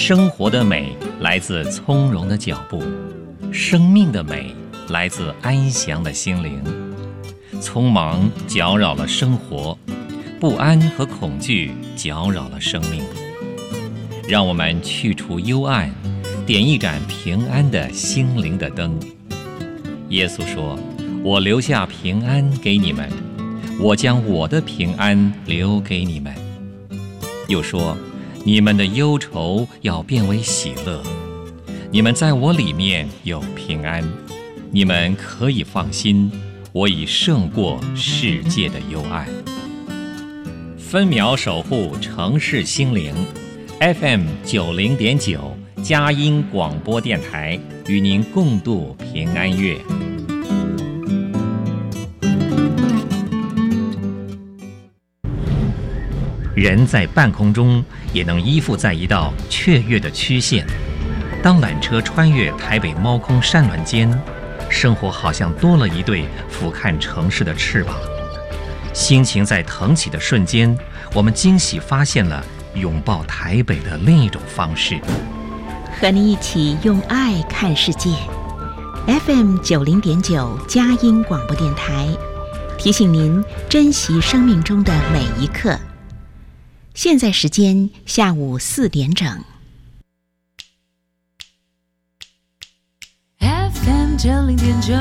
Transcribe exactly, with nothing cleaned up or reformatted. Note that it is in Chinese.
生活的美来自从容的脚步，生命的美来自安详的心灵。匆忙搅扰了生活，不安和恐惧搅扰了生命。让我们去除幽暗，点一盏平安的心灵的灯。耶稣说：我留下平安给你们，我将我的平安留给你们。又说：你们的忧愁要变为喜乐，你们在我里面有平安，你们可以放心，我已胜过世界的幽暗。分秒守护城市心灵 F M 九零点九佳音广播电台，与您共度平安夜。人在半空中也能依附在一道雀跃的曲线。当缆车穿越台北猫空山峦间，生活好像多了一对俯瞰城市的翅膀。心情在腾起的瞬间，我们惊喜发现了拥抱台北的另一种方式。 和你一起用爱看世界 F M 九零点九佳音广播电台，提醒您珍惜生命中的每一刻。现在时间下午四点整。 F M 九零点九